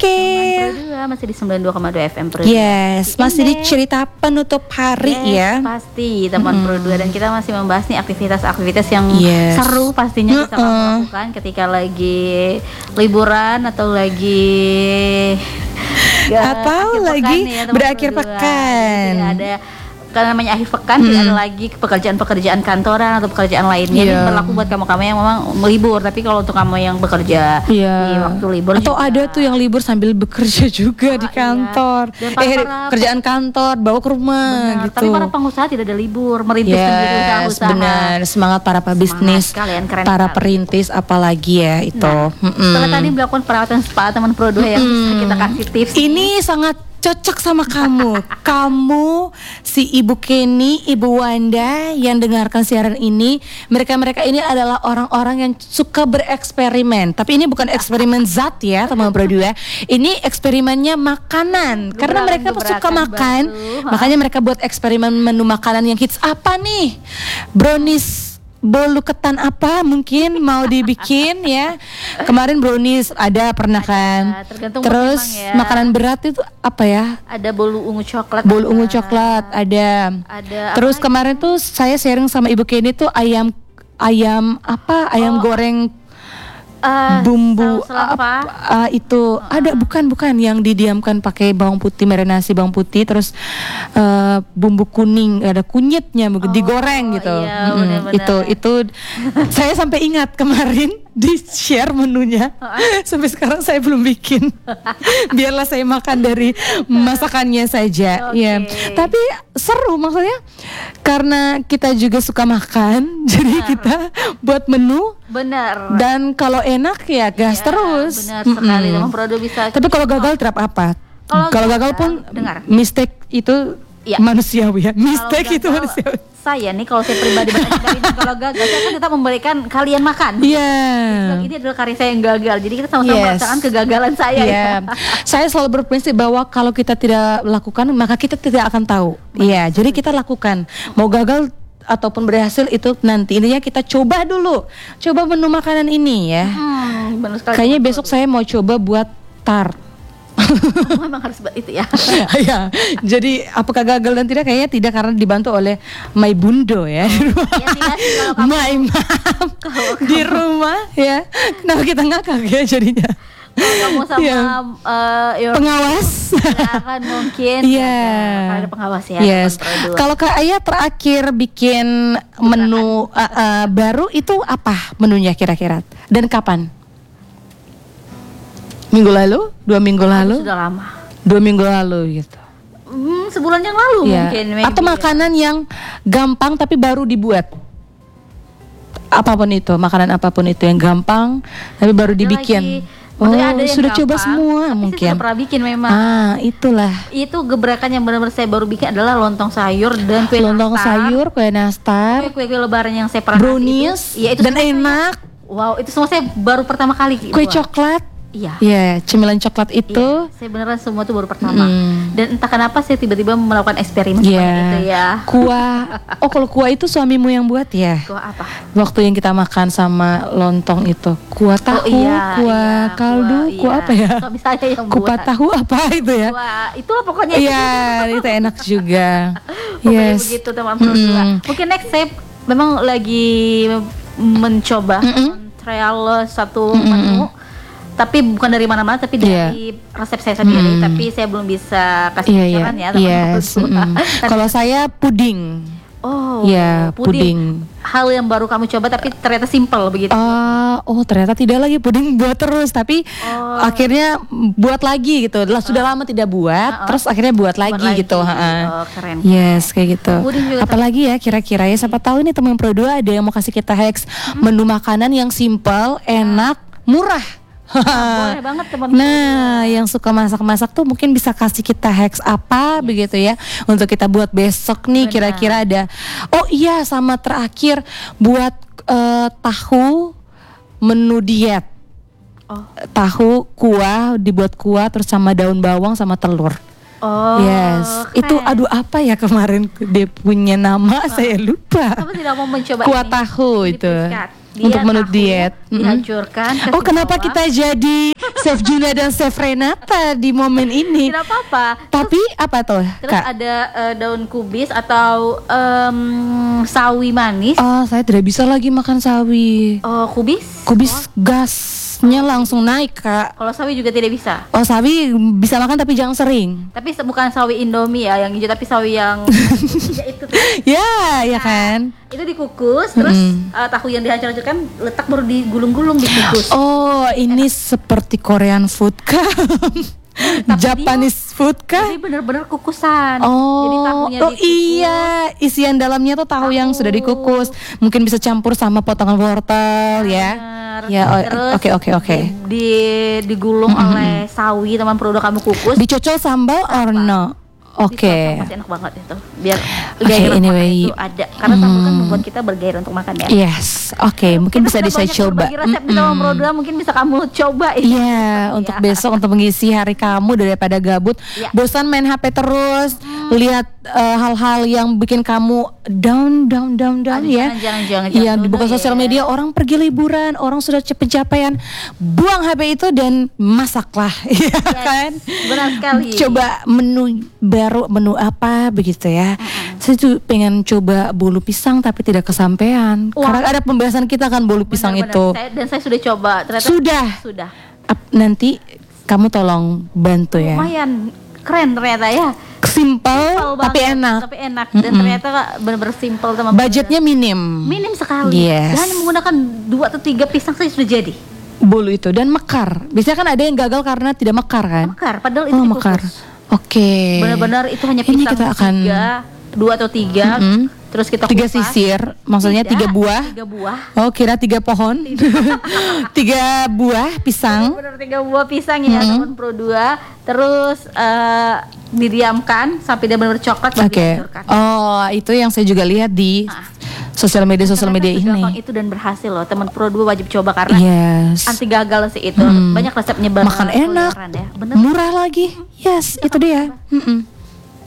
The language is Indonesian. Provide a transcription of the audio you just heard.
Oke. Masih di 92,2 FM Pro 2. Yes, masih di cerita penutup hari ya. Pasti teman Pro 2, dan kita masih membahas nih aktivitas-aktivitas yang seru pastinya bisa kamu lakukan ketika lagi liburan atau lagi berakhir pekan. Jadi ada karena namanya akhir pekan, tidak ada lagi pekerjaan-pekerjaan kantoran atau pekerjaan lainnya. Ini berlaku buat kamu-kamu yang memang melibur. Tapi kalau untuk kamu yang bekerja di waktu libur atau juga, ada tuh yang libur sambil bekerja juga di kantor, kerjaan kantor bawa ke rumah gitu. Tapi para pengusaha tidak ada libur, merintis sendiri usaha-usaha. Benar, semangat para pebisnis, para perintis apalagi ya itu. Setelah tadi melakukan perawatan spa teman Pro 2 yang bisa kita kasih tips. Ini sangat cocok sama kamu. Kamu, si Ibu Kenny, Ibu Wanda yang dengarkan siaran ini, mereka ini adalah orang-orang yang suka bereksperimen. Tapi ini bukan eksperimen zat ya, teman Pro 2. Ini eksperimennya makanan. Karena mereka suka makan, makanya mereka buat eksperimen menu makanan yang hits. Apa nih? Brownies bolu ketan apa mungkin mau dibikin ya. Kemarin brownies pernah kan. Terus makanan berat itu apa ya? Ada bolu ungu coklat. Bolu ungu coklat ada. Terus kemarin tuh saya sharing sama Ibu Kenny tuh ayam goreng bumbu itu ada bukan yang didiamkan pakai bawang putih, marinasi bawang putih, terus bumbu kuning, ada kunyitnya digoreng gitu. Itu saya sampai ingat kemarin di share menunya. Sampai sekarang saya belum bikin. Biarlah saya makan dari masakannya saja. Ya. Tapi seru maksudnya karena kita juga suka makan, jadi kita buat menu. Benar. Dan kalau enak ya gas terus. Benar sekali. Produk bisa. Tapi kalau gagal terap apa? Kalau gagal pun mistake itu manusiawi ya. Mistake itu manusiawi. Saya nih kalau saya pribadi kalau gagal saya kan tetap memberikan kalian makan. Ini adalah karya saya yang gagal. Jadi kita sama-sama merasakan kegagalan saya. Saya selalu berprinsip bahwa kalau kita tidak lakukan maka kita tidak akan tahu. Jadi kita lakukan. Mau gagal ataupun berhasil itu nanti, intinya kita coba dulu. Coba menu makanan ini ya. Kayaknya besok saya mau coba buat tart. Memang harus itu ya. Jadi apakah gagal dan tidak? Kayaknya tidak, karena dibantu oleh My Bundo ya di rumah. My Mom di rumah ya. Kenapa kita ngakak ya jadinya? Kalau kamu sama pengawas akan mungkin ada pengawas ya. Kalau Kak Ayah terakhir bikin menu baru itu apa menunya kira-kira dan kapan? Minggu lalu? 2 minggu lalu? Sudah lama. 2 minggu lalu gitu. Sebulan yang lalu mungkin. Atau makanan yang gampang tapi baru dibuat. Apapun itu, makanan apapun itu yang gampang tapi baru dibikin. Sudah coba semua mungkin. Saya pernah bikin memang. Itulah. Itu gebrakan yang benar-benar saya baru bikin adalah lontong sayur dan kue nastar. Kue lebaran yang saya pernah brownies. Dan enak. Wow, itu semua saya baru pertama kali. Kue coklat. Cemilan coklat itu. Saya beneran semua tuh baru pertama. Dan entah kenapa saya tiba-tiba melakukan eksperimen seperti itu ya. Kuah. Kalau kuah itu suamimu yang buat ya? Kuah apa? Waktu yang kita makan sama lontong itu. Kuah tahu, kuah kaldu, kuah apa ya? Suami saya yang buat. Kupat tahu apa itu ya? Itulah pokoknya. Itu enak juga. Pokoknya begitu teman Pro 2. Mungkin next saya memang lagi mencoba trial satu menu. Tapi bukan dari mana-mana, tapi dari resep saya sendiri. Tapi saya belum bisa kasih bocoran ya teman-teman. Kalau saya puding. Puding. Hal yang baru kamu coba tapi ternyata simple begitu. Ternyata tidak lagi puding buat terus, tapi akhirnya buat lagi gitu. Sudah lama tidak buat, terus akhirnya buat lagi gitu. Keren. Kayak gitu. Apalagi ya kira-kira ya, siapa tahu ini teman Pro 2 ada yang mau kasih kita hacks menu makanan yang simple, enak, murah. Boleh banget teman-teman. Nah, yang suka masak-masak tuh mungkin bisa kasih kita hacks apa begitu ya untuk kita buat besok nih. Kira-kira ada. Sama terakhir buat tahu menu diet. Tahu dibuat kuah terus sama daun bawang sama telur. Itu apa ya kemarin dia punya nama saya lupa. Kamu tidak mau mencoba kuah tahu itu. untuk menu tahu diet. dihancurkan. Oh, kenapa kita jadi Chef Juna dan Chef Renata di momen ini? Tidak apa-apa. Tapi apa tuh, Terus Kak? ada daun kubis atau sawi manis. Oh, saya tidak bisa lagi makan sawi. Kubis? Kubis gasnya langsung naik, Kak. Kalau sawi juga tidak bisa. Oh, sawi bisa makan tapi jangan sering. Tapi bukan sawi Indomie ya, yang hijau, tapi sawi yang ya itu tuh. Ya kan. Itu dikukus, terus tahu yang dihancur-hancurkan letak baru digulung-gulung dikukus. Oh, ini seperti Korean food kah? Japanese food kah? Jadi benar-benar kukusan. Jadi Oh, tahunya oh dikukus. iya, isian dalamnya tuh tahu yang sudah dikukus. Mungkin bisa campur sama potongan wortel ya. Benar. Ya, Terus oke. digulung oleh sawi teman produk kamu kukus. Dicocol sambal or no? Oke. Disosok, masih enak banget itu. Biar Oke, gairah makan anyway. itu ada. Karena sambal kan membuat kita bergairah untuk makan ya. Yes, oke. Mungkin bisa saya coba. Bagi resep di dalam program mungkin bisa kamu coba. Iya, untuk besok untuk mengisi hari kamu daripada gabut, Iya. bosan main HP terus, lihat hal-hal yang bikin kamu down Aduh, ya. jangan. Iya, dibuka Udah, sosial ya. media, orang pergi liburan, orang sudah pencapaian, buang HP itu dan masaklah, ya kan? Benar sekali. Coba menu baru, menu apa begitu ya. Saya tuh pengen coba bolu pisang tapi tidak kesampaian. Wah. Karena ada pembahasan kita kan bolu pisang Benar-benar. itu. Saya sudah coba. Ternyata Sudah. Sudah. Nanti kamu tolong bantu ya. Lumayan keren ternyata ya. Simple Simpel tapi banget, enak. Tapi enak dan ternyata benar-benar simpel sama Budgetnya minim. minim sekali. Yes. Dan menggunakan 2 atau 3 pisang saja sudah jadi. Bolu itu dan mekar. Biasanya kan ada yang gagal karena tidak mekar kan? Mekar, padahal itu Oh, dikukus. mekar. Oke. Benar-benar itu hanya Ini pisang kita akan 2 atau 3. Terus kita 3 kupas. sisir, maksudnya 3 buah. 3 buah. Oh, kira 3 pohon. 3 buah pisang. Benar 3 buah pisang ya, teman Pro 2. Terus didiamkan sampai dia benar-benar coklat baru Oke. dihancurkan. Oh, itu yang saya juga lihat di sosial media Ternyata ini. segampang itu dan berhasil loh. Teman Pro 2 wajib coba karena Yes. anti gagal sih itu. Banyak resepnya Makan enak. ya. Bener. Murah lagi. Yes, itu dia.